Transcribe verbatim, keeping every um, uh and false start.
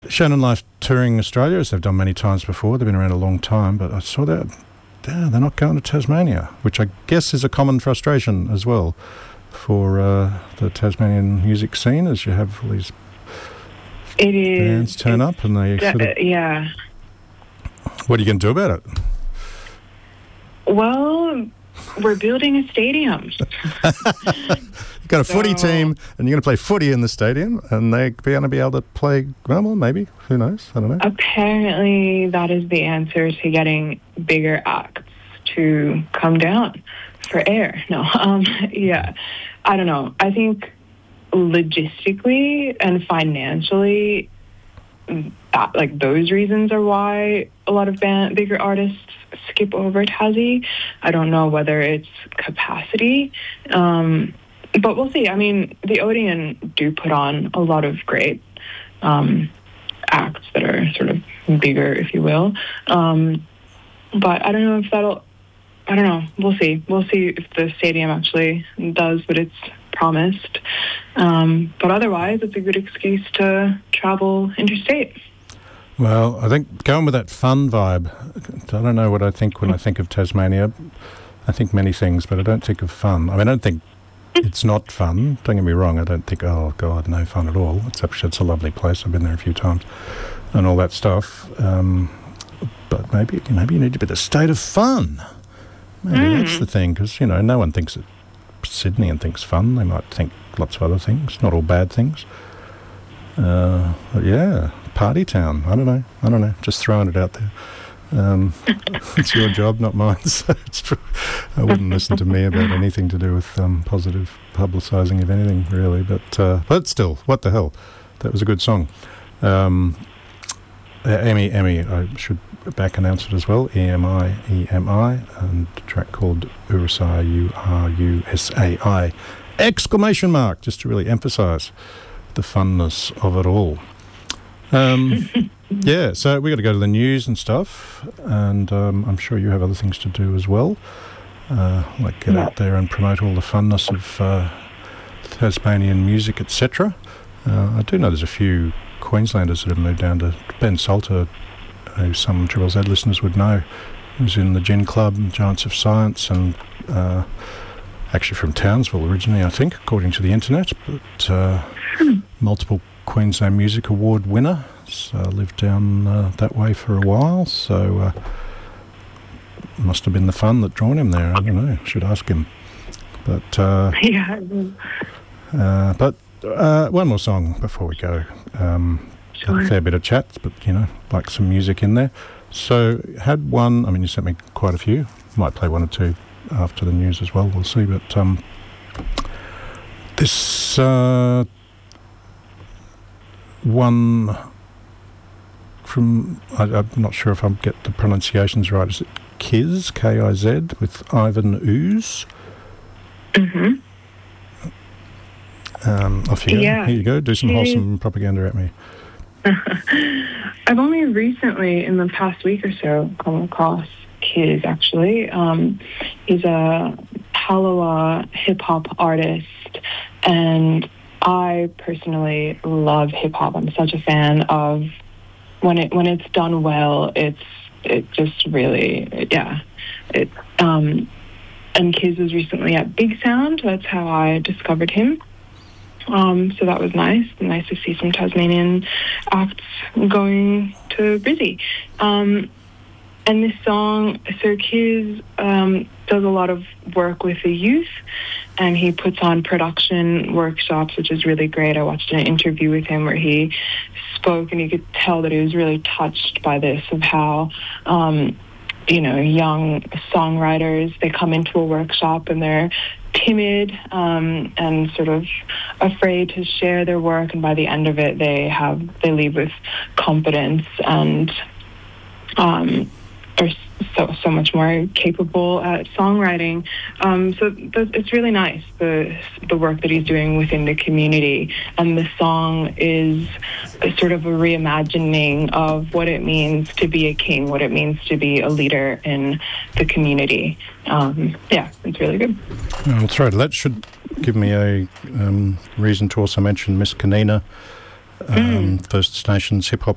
Shannon Life touring Australia, as they've done many times before. They've been around a long time, but I saw that yeah, they're not going to Tasmania, which I guess is a common frustration as well for uh, the Tasmanian music scene, as you have all these it is, bands turn up and they de- sort of... Yeah. What are you going to do about it? Well, we're building a stadium. You've got a so, footy team and you're going to play footy in the stadium and they're going to be able to play, well, maybe, who knows, I don't know. Apparently that is the answer to getting bigger acts to come down for air. No, um, yeah, I don't know. I think logistically and financially, that, like those reasons are why a lot of band, bigger artists skip over Tassie. I don't know whether it's capacity, um, but we'll see. I mean, the Odeon do put on a lot of great um, acts that are sort of bigger, if you will. Um, but I don't know if that'll, I don't know. We'll see. We'll see if the stadium actually does what it's promised. Um, but otherwise, it's a good excuse to travel interstate. Well, I think going with that fun vibe, I don't know what I think when I think of Tasmania. I think many things, but I don't think of fun. I mean, I don't think it's not fun. Don't get me wrong. I don't think, oh, God, no fun at all. It's, it's a lovely place. I've been there a few times and all that stuff. Um, but maybe maybe you need a bit of state of fun. Maybe mm. that's the thing, because, you know, no one thinks that Sydney and thinks fun. They might think lots of other things, not all bad things. Uh, but yeah, party town. I don't know. I don't know. Just throwing it out there. Um, it's your job, not mine. So it's, I wouldn't listen to me about anything to do with um, positive publicising of anything, really. But uh, but still, what the hell? That was a good song. Um, Emmy, Emmy, I should back announce it as well. E M I, E M I, and a track called Urusai, U R U S A I, exclamation mark, just to really emphasise the funness of it all. Um, yeah, so we got to go to the news and stuff, and um, I'm sure you have other things to do as well, uh, like get out there and promote all the funness of uh, Tasmanian music, et cetera. Uh, I do know there's a few Queenslanders that have moved down to Ben Salter, who some Triple Z listeners would know, who's in the Gin Club and Giants of Science, and uh, actually from Townsville originally, I think, according to the internet, but uh, multiple Queensland Music Award winner. So lived down uh, that way for a while, so uh, must have been the fun that drawn him there. I don't know, should ask him. But uh, yeah. Uh, but uh, one more song before we go. Um, sure. A fair bit of chat, but you know, like some music in there. So had one. I mean, you sent me quite a few. Might play one or two after the news as well. We'll see. But um, this uh, one from, I, I'm not sure if I get the pronunciations right. Is it Kiz, K I Z, with Ivan Ooze? Mm-hmm. Um, off you go. Yeah. Here you go. Do some wholesome propaganda at me. I've only recently, in the past week or so, come across Kiz, actually. Um, he's a Palawa hip-hop artist, and I personally love hip-hop. I'm such a fan of when it when it's done well. It's it just really yeah. It um, and Kiz was recently at Big Sound. That's how I discovered him. Um, so that was nice. Nice to see some Tasmanian acts going to Brizzy. Um, and this song, so Kiz um, does a lot of work with the youth, and he puts on production workshops, which is really great. I watched an interview with him where he spoke, and you could tell that he was really touched by this, of how um, you know, young songwriters, they come into a workshop and they're timid um, and sort of afraid to share their work, and by the end of it they have they leave with confidence and um, are so so much more capable at songwriting. Um, so th- it's really nice, the the work that he's doing within the community, and the song is a sort of a reimagining of what it means to be a king, what it means to be a leader in the community. Um, yeah, it's really good. Well, that's right. That should give me a um, reason to also mention Miss Kanina, um, mm. First Nations hip hop